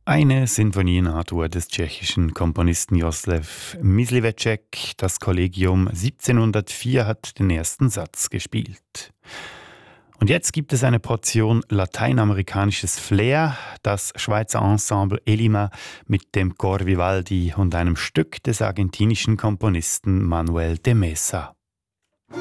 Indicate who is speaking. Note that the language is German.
Speaker 1: Eine Sinfonienatur des tschechischen Komponisten Josef Mysliveček. Das Kollegium 1704 hat den ersten Satz gespielt. Und jetzt gibt es eine Portion lateinamerikanisches Flair, das Schweizer Ensemble Elima mit dem Chor Vivaldi und einem Stück des argentinischen Komponisten Manuel de Mesa.